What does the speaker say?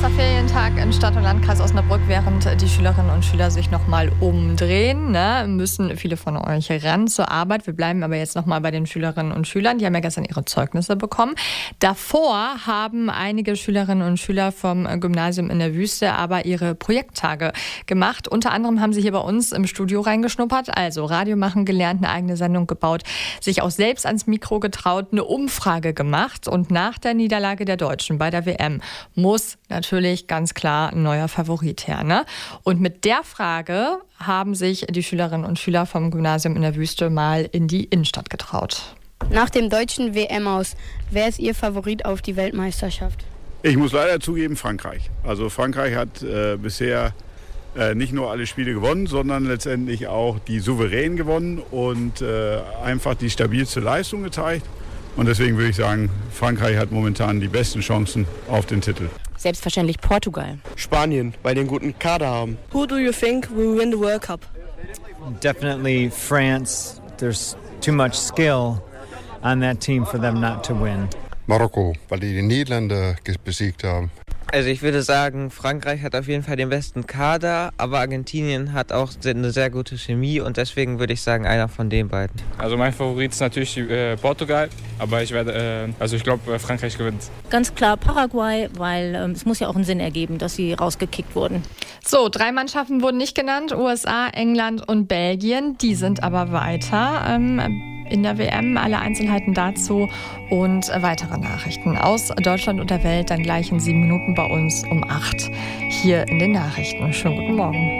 Sommerferientag in Stadt- und Landkreis Osnabrück, während die Schülerinnen und Schüler sich nochmal umdrehen, müssen viele von euch ran zur Arbeit. Wir bleiben aber jetzt nochmal bei den Schülerinnen und Schülern. Die haben ja gestern ihre Zeugnisse bekommen. Davor haben einige Schülerinnen und Schüler vom Gymnasium in der Wüste aber ihre Projekttage gemacht. Unter anderem haben sie hier bei uns im Studio reingeschnuppert, also Radio machen gelernt, eine eigene Sendung gebaut, sich auch selbst ans Mikro getraut, eine Umfrage gemacht. Und nach der Niederlage der Deutschen bei der WM muss natürlich ganz klar ein neuer Favorit her, ne? Und mit der Frage haben sich die Schülerinnen und Schüler vom Gymnasium in der Wüste mal in die Innenstadt getraut. Nach dem deutschen WM-Aus, wer ist Ihr Favorit auf die Weltmeisterschaft? Ich muss leider zugeben, Frankreich. Also Frankreich hat bisher nicht nur alle Spiele gewonnen, sondern letztendlich auch die souverän gewonnen und einfach die stabilste Leistung gezeigt. Und deswegen würde ich sagen, Frankreich hat momentan die besten Chancen auf den Titel. Selbstverständlich Portugal. Spanien, weil die einen guten Kader haben. Who do you think will win the World Cup? Definitely France. There's too much skill on that team for them not to win. Marokko, weil die Niederländer besiegt haben. Also ich würde sagen, Frankreich hat auf jeden Fall den besten Kader, aber Argentinien hat auch eine sehr gute Chemie und deswegen würde ich sagen, einer von den beiden. Also mein Favorit ist natürlich Portugal, aber ich glaube, Frankreich gewinnt. Ganz klar Paraguay, weil es muss ja auch einen Sinn ergeben, dass sie rausgekickt wurden. So, 3 Mannschaften wurden nicht genannt, USA, England und Belgien. Die sind aber weiter in der WM. Alle Einzelheiten dazu und weitere Nachrichten aus Deutschland und der Welt dann gleich in 7 Minuten bei uns um 8 hier in den Nachrichten. Schönen guten Morgen.